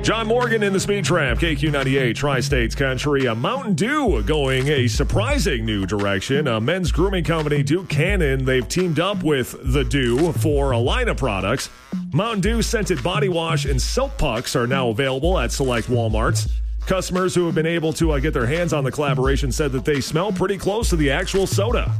John Morgan in the Speed Trap, KQ98, Tri-States Country. Mountain Dew going a surprising new direction. Men's grooming company Duke Cannon, they've teamed up with The Dew for a line of products. Mountain Dew scented body wash and soap pucks are now available at select Walmarts. Customers who have been able to get their hands on the collaboration said that they smell pretty close to the actual soda.